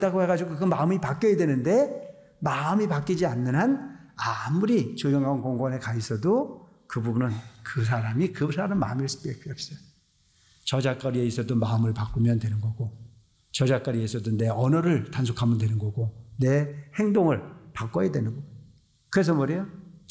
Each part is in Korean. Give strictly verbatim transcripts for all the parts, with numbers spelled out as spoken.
다고 해가지고 그 마음이 바뀌어야 되는데 마음이 바뀌지 않는 한 아무리 조용한 공간에 가 있어도 그 부분은 그 사람이 그 사람 마음일 수밖에 없어요. 저작거리에 있어도 마음을 바꾸면 되는 거고, 저작거리에 있어도 내 언어를 단속하면 되는 거고, 내 행동을 바꿔야 되는 거고. 그래서 뭐래요?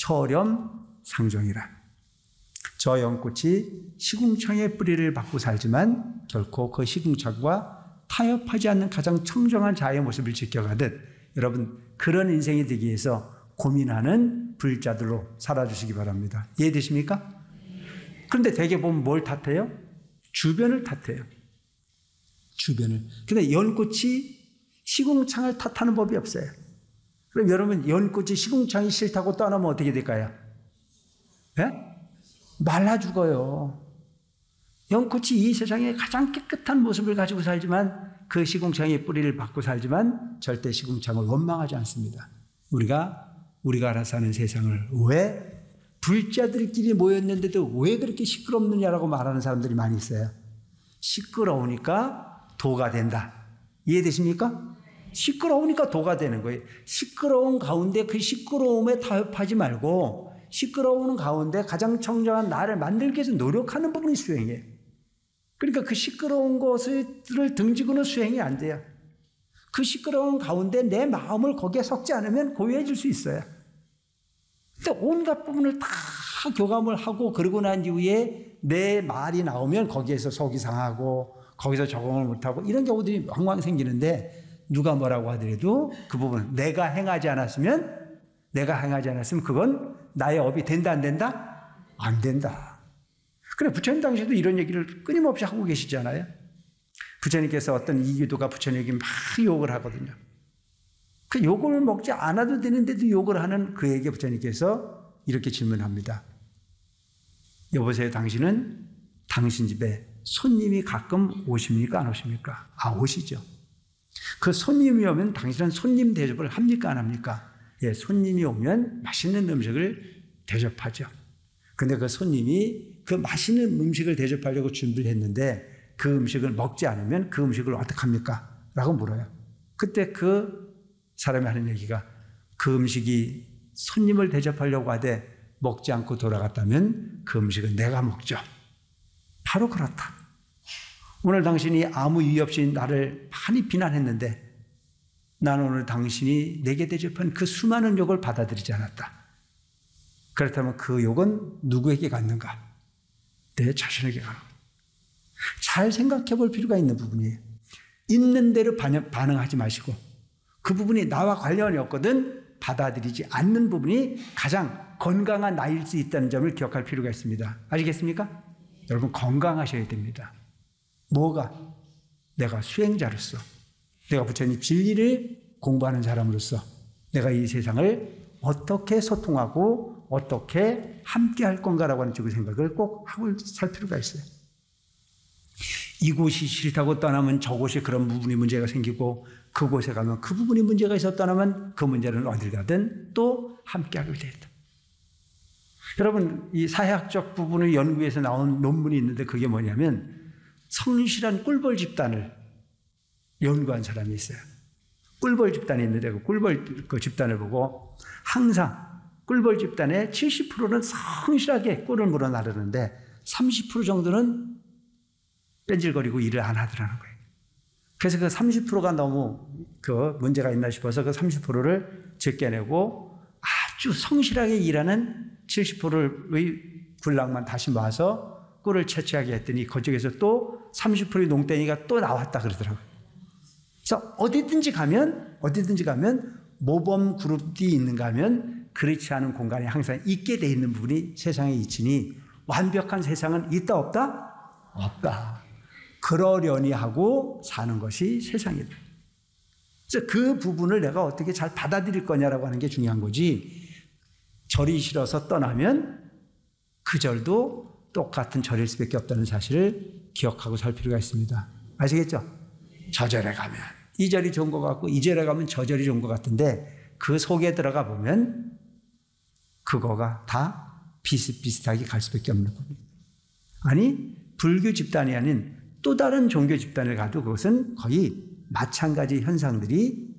처렴상종이라. 저 연꽃이 시궁창의 뿌리를 받고 살지만 결코 그 시궁창과 타협하지 않는 가장 청정한 자아의 모습을 지켜가듯 여러분 그런 인생이 되기 위해서 고민하는 불자들로 살아주시기 바랍니다. 이해되십니까? 그런데 대개 보면 뭘 탓해요? 주변을 탓해요. 주변을. 근데 연꽃이 시궁창을 탓하는 법이 없어요. 그럼 여러분 연꽃이 시궁창이 싫다고 떠나면 어떻게 될까요? 예? 말라 죽어요. 연꽃이 이 세상에 가장 깨끗한 모습을 가지고 살지만 그 시궁창의 뿌리를 받고 살지만 절대 시궁창을 원망하지 않습니다. 우리가 우리가 알아서 사는 세상을 왜 불자들끼리 모였는데도 왜 그렇게 시끄럽느냐라고 말하는 사람들이 많이 있어요. 시끄러우니까 도가 된다. 이해되십니까? 시끄러우니까 도가 되는 거예요. 시끄러운 가운데 그 시끄러움에 타협하지 말고 시끄러운 가운데 가장 청정한 나를 만들기 위해서 노력하는 부분이 수행이에요. 그러니까 그 시끄러운 것을 등지고는 수행이 안 돼요. 그 시끄러운 가운데 내 마음을 거기에 섞지 않으면 고요해질 수 있어요. 근데 온갖 부분을 다 교감을 하고 그러고 난 이후에 내 말이 나오면 거기에서 속이 상하고 거기서 적응을 못하고 이런 경우들이 왕왕 생기는데 누가 뭐라고 하더라도 그 부분 내가 행하지 않았으면 내가 행하지 않았으면 그건 나의 업이 된다 안 된다? 안 된다. 그래 부처님 당시에도 이런 얘기를 끊임없이 하고 계시잖아요. 부처님께서 어떤 이기도가 부처님에게 막 욕을 하거든요. 그 욕을 먹지 않아도 되는데도 욕을 하는 그에게 부처님께서 이렇게 질문합니다. 여보세요, 당신은 당신 집에 손님이 가끔 오십니까 안 오십니까? 아, 오시죠. 그 손님이 오면 당신은 손님 대접을 합니까 안 합니까? 예, 손님이 오면 맛있는 음식을 대접하죠. 근데 그 손님이 그 맛있는 음식을 대접하려고 준비를 했는데 그 음식을 먹지 않으면 그 음식을 어떻게 합니까? 라고 물어요. 그때 그 사람이 하는 얘기가 그 음식이 손님을 대접하려고 하되 먹지 않고 돌아갔다면 그 음식은 내가 먹죠. 바로 그렇다. 오늘 당신이 아무 이유 없이 나를 많이 비난했는데 나는 오늘 당신이 내게 대접한 그 수많은 욕을 받아들이지 않았다. 그렇다면 그 욕은 누구에게 갔는가? 내 자신에게 가는 거예요. 잘 생각해 볼 필요가 있는 부분이에요. 있는 대로 반응하지 마시고 그 부분이 나와 관련이 없거든 받아들이지 않는 부분이 가장 건강한 나일 수 있다는 점을 기억할 필요가 있습니다. 아시겠습니까? 여러분 건강하셔야 됩니다. 뭐가? 내가 수행자로서 내가 부처님 진리를 공부하는 사람으로서 내가 이 세상을 어떻게 소통하고 어떻게 함께 할 건가라고 하는 쪽의 생각을 꼭 하고 살 필요가 있어요. 이곳이 싫다고 떠나면 저곳이 그런 부분이 문제가 생기고 그곳에 가면 그 부분이 문제가 있었다면 그 문제는 어딜 가든 또 함께 하게 된다. 여러분 이 사회학적 부분을 연구해서 나온 논문이 있는데 그게 뭐냐면 성실한 꿀벌 집단을 연구한 사람이 있어요. 꿀벌 집단이 있는데 그 꿀벌 그 집단을 보고 항상 꿀벌 집단의 칠십 퍼센트는 성실하게 꿀을 물어 나르는데 삼십 퍼센트 정도는 뺀질거리고 일을 안 하더라는 거예요. 그래서 그 삼십 퍼센트가 너무 그 문제가 있나 싶어서 그 삼십 퍼센트를 제껴내고 아주 성실하게 일하는 칠십 퍼센트의 군락만 다시 모아서 꿀을 채취하게 했더니 그쪽에서 또 삼십 퍼센트의 농땡이가 또 나왔다 그러더라고요. 그래서 어디든지 가면 어디든지 가면 모범 그룹이 있는가 하면 그렇지 않은 공간에 항상 있게 돼 있는 부분이 세상에 있으니 완벽한 세상은 있다 없다? 없다. 그러려니 하고 사는 것이 세상이다. 그래서 그 부분을 내가 어떻게 잘 받아들일 거냐라고 하는 게 중요한 거지. 절이 싫어서 떠나면 그 절도 똑같은 절일 수밖에 없다는 사실을 기억하고 살 필요가 있습니다. 아시겠죠? 저 절에 가면 이 절이 좋은 것 같고 이 절에 가면 저 절이 좋은 것 같은데 그 속에 들어가 보면 그거가 다 비슷비슷하게 갈 수밖에 없는 겁니다. 아니 불교 집단이 아닌 또 다른 종교 집단을 가도 그것은 거의 마찬가지 현상들이